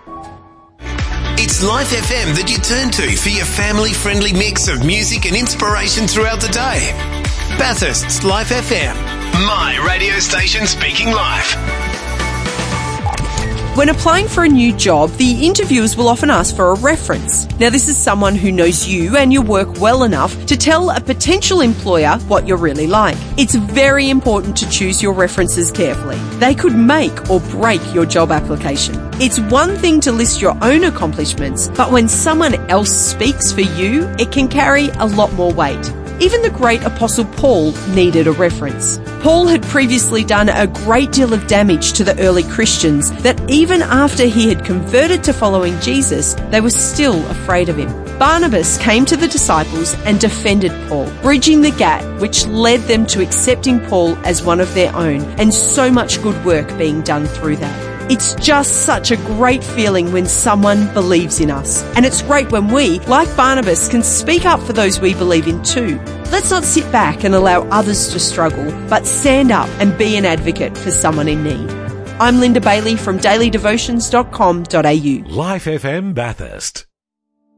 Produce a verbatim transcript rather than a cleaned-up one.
It's Life F M that you turn to for your family-friendly mix of music and inspiration throughout the day. Bathurst's Life F M, my radio station speaking life. When applying for a new job, the interviewers will often ask for a reference. Now, this is someone who knows you and your work well enough to tell a potential employer what you're really like. It's very important to choose your references carefully. They could make or break your job application. It's one thing to list your own accomplishments, but when someone else speaks for you, it can carry a lot more weight. Even the great Apostle Paul needed a reference. Paul had previously done a great deal of damage to the early Christians that even after he had converted to following Jesus, they were still afraid of him. Barnabas came to the disciples and defended Paul, bridging the gap which led them to accepting Paul as one of their own, and so much good work being done through that. It's just such a great feeling when someone believes in us. And it's great when we, like Barnabas, can speak up for those we believe in too. Let's not sit back and allow others to struggle, but stand up and be an advocate for someone in need. I'm Linda Bailey from daily devotions dot com dot a u. Life F M Bathurst.